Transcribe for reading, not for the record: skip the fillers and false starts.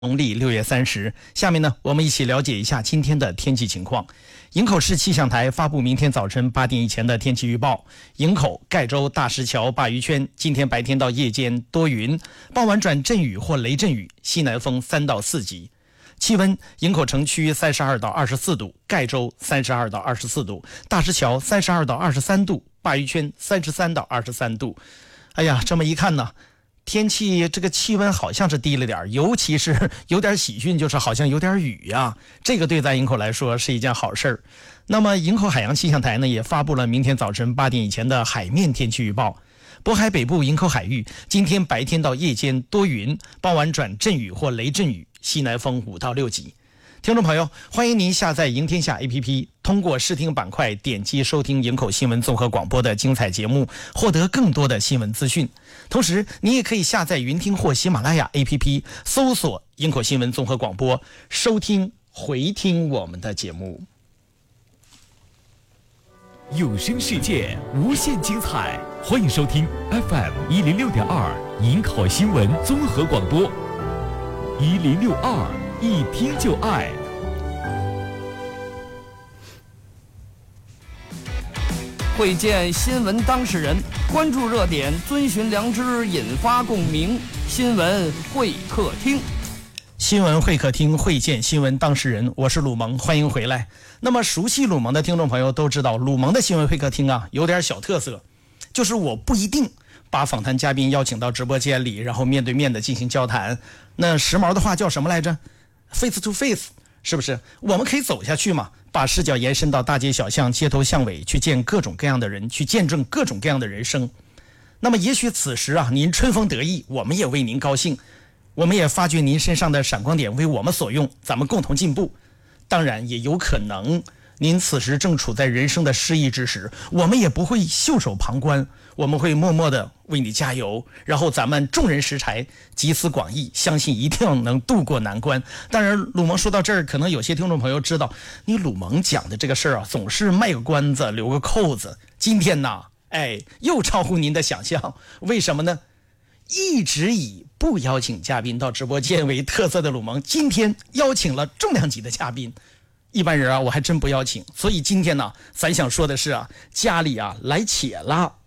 农历6月30，下面呢，我们一起了解一下今天的天气情况。营口市气象台发布明天早晨8点以前的天气预报：营口、盖州、大石桥、鲅鱼圈，今天白天到夜间多云，傍晚转阵雨或雷阵雨，西南风3到4级。气温：营口城区32到24度，盖州32到24度，大石桥32到23度，鲅鱼圈33到23度。哎呀，这么一看呢，天气这个气温好像是低了点，尤其是有点喜讯，就是好像有点雨呀，这个对咱营口来说是一件好事儿。那么营口海洋气象台呢也发布了明天早晨8点以前的海面天气预报：渤海北部营口海域今天白天到夜间多云，傍晚转阵雨或雷阵雨，西南风5到6级。听众朋友，欢迎您下载赢天下 APP， 通过视听板块点击收听营口新闻综合广播的精彩节目，获得更多的新闻资讯。同时你也可以下载云听或喜马拉雅 APP， 搜索营口新闻综合广播，收听回听我们的节目。 有声世界无限精彩，欢迎收听 FM106.2 营口新闻综合广播，1062一听就爱。 会见新闻当事人，关注热点，遵循良知，引发共鸣。新闻会客厅， 新闻会客厅会见新闻当事人，我是鲁萌，欢迎回来。那么熟悉鲁萌的听众朋友都知道，鲁萌的新闻会客厅啊有点小特色，就是我不一定把访谈嘉宾邀请到直播间里，然后面对面的进行交谈。那时髦的话叫什么来着？ face to face， 是不是？我们可以走下去嘛，把视角延伸到大街小巷、街头巷尾，去见各种各样的人，去见证各种各样的人生。那么也许此时啊，您春风得意，我们也为您高兴，我们也发掘您身上的闪光点，为我们所用，咱们共同进步。当然也有可能您此时正处在人生的失意之时，我们也不会袖手旁观，我们会默默的为你加油，然后咱们众人拾柴，集思广益，相信一定能度过难关。当然鲁萌说到这儿，可能有些听众朋友知道，你鲁萌讲的这个事儿啊，总是卖个关子，留个扣子。今天呢，又超乎您的想象，为什么呢？一直以不邀请嘉宾到直播间为特色的鲁萌，今天邀请了重量级的嘉宾。一般人啊，我还真不邀请。所以今天呢，咱想说的是啊，家里啊来且了。